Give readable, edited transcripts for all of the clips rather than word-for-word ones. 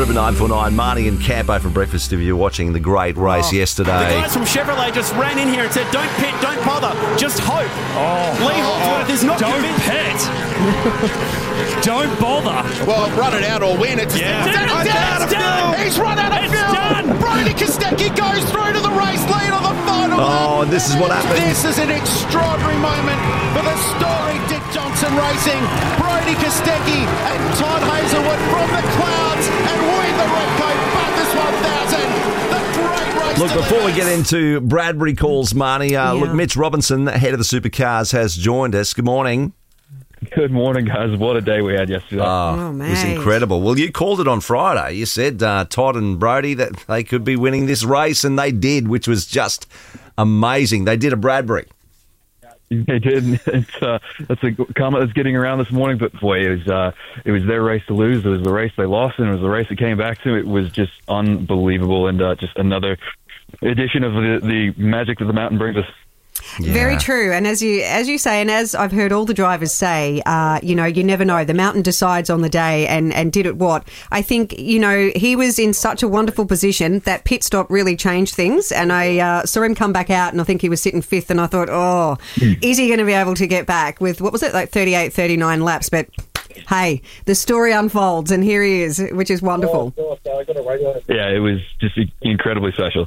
River 949, Marnie and Campo for breakfast if you're watching the great race yesterday. The guys from Chevrolet just ran in here and said, don't pit, don't bother, just hope. Lee Holdsworth is not convinced. Don't pit. Don't bother. Well, run it out or win. It's done. He's run out of fuel. Done. Brodie Kostecki goes through to the race lead on the final lap. And this is what happened. This is an extraordinary moment for the story Dick Johnson Racing. Brodie Kostecki and Todd Hazelwood from the clouds and win the Repco Bathurst 1000. The great race. Look, before we get into Bradbury calls, Marnie, look, Mitch Robinson, head of the Supercars, has joined us. Good morning. Good morning, guys. What a day we had yesterday. Oh, it was incredible. Well, you called it on Friday. You said Todd and Brodie that they could be winning this race, and they did, which was just amazing. They did a Bradbury. They did. That's a comment that's getting around this morning, but boy, it was their race to lose. It was the race they lost, and it was the race it came back to. It was just unbelievable, and just another edition of the magic that the mountain brings us. Yeah. Very true. And as you say, and as I've heard all the drivers say, you never know. The mountain decides on the day and did it what? I think, he was in such a wonderful position that pit stop really changed things. And I saw him come back out and I think he was sitting fifth and I thought, is he going to be able to get back with, what was it, like 38, 39 laps? But hey, the story unfolds and here he is, which is wonderful. Yeah, it was just incredibly special.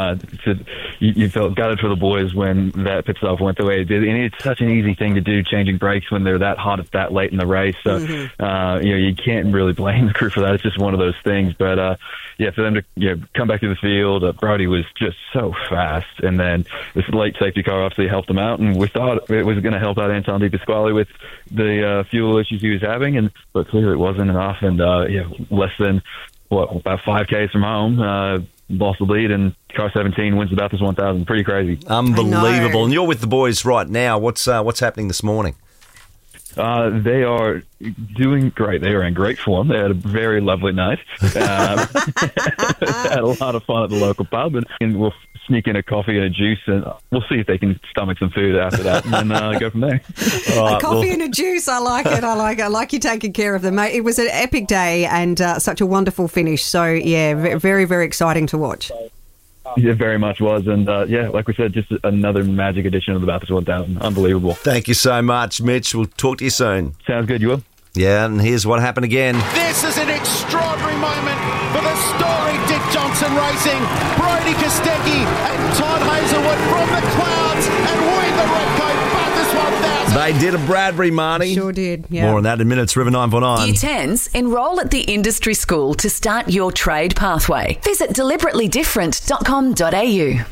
You felt gutted for the boys when that pit stop went the way it did. And it's such an easy thing to do, changing brakes when they're that hot, that late in the race. So, you can't really blame the crew for that. It's just one of those things. But, for them to come back to the field, Brodie was just so fast. And then this late safety car obviously helped him out. And we thought it was going to help out Anton De Pasquale with the fuel issues he was having. But clearly it wasn't enough. And, less than, about 5Ks from home, lost the lead, and car 17 wins the Bathurst 1000. Pretty crazy. Unbelievable. And you're with the boys right now. What's happening this morning? They are doing great. They are in great form. They had a very lovely night. Had a lot of fun at the local pub, and we'll sneak in a coffee and a juice, and we'll see if they can stomach some food after that, and then go from there. A coffee and a juice. I like it. I like you taking care of them, mate. It was an epic day and such a wonderful finish. So, yeah, very, very exciting to watch. It very much was. And, like we said, just another magic edition of the Bathurst 1000. Unbelievable. Thank you so much, Mitch. We'll talk to you soon. Sounds good. You will? Yeah, and here's what happened again. This is an extraordinary moment for the story Dick Johnson Racing. Brodie Kostecki and Todd Hazelwood from the clouds and win the Repco Bathurst 1000. They did a Bradbury, Marnie. Sure did, yeah. More on that in minutes. River 949. Year 10s, enrol at the industry school to start your trade pathway. Visit deliberately-different.com.au.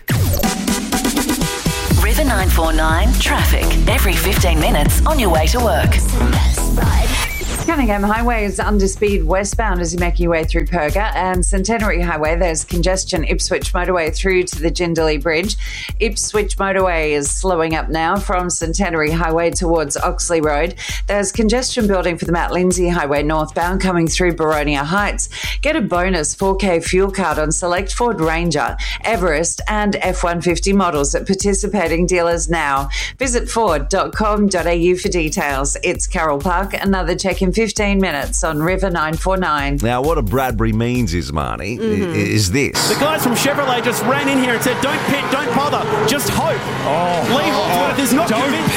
River 949 traffic every 15 minutes on your way to work. Cunningham Highway is under speed westbound as you make your way through Perga, and Centenary Highway, there's congestion Ipswich Motorway through to the Jindalee Bridge. Ipswich Motorway is slowing up now from Centenary Highway towards Oxley Road. There's congestion building for the Mount Lindsay Highway northbound coming through Boronia Heights. Get a bonus 4K fuel card on select Ford Ranger, Everest and F-150 models at participating dealers now. Visit ford.com.au for details. It's Carol Park, another check in 15 minutes on River 949. Now, what a Bradbury means is, Marnie, is this. The guys from Chevrolet just ran in here and said, don't pit, don't bother, just hope. Lee Holdsworth is not convinced.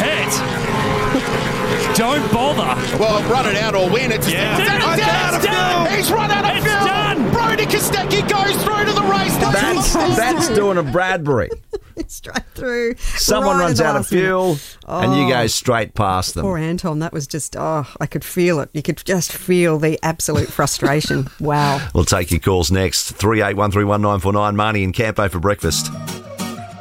Don't bother. Well, run it out or win. It's done. He's run out of fuel. Done. Brodie Kostecki goes through to the race. That's doing a Bradbury. Straight through. Someone runs out of fuel and you go straight past them. Poor Anton, that was just, I could feel it. You could just feel the absolute frustration. Wow. We'll take your calls next. 38131949, Marnie and Campo for breakfast.